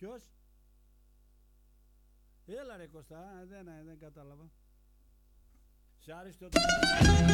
Ποιος? Έλα ρε Κωστά, δεν κατάλαβα. Σε άριστο